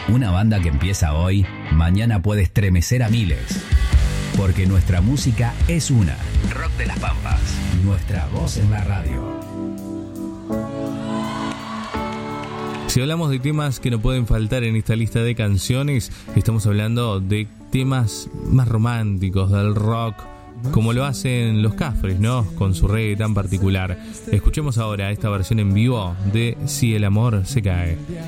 Una banda que empieza hoy, mañana puede estremecer a miles. Porque nuestra música es una. Rock de las Pampas. Nuestra voz en la radio. Si hablamos de temas que no pueden faltar en esta lista de canciones, estamos hablando de temas más románticos del rock, como lo hacen los Cafres, ¿no? Con su reggae tan particular. Escuchemos ahora esta versión en vivo de Si el amor se cae.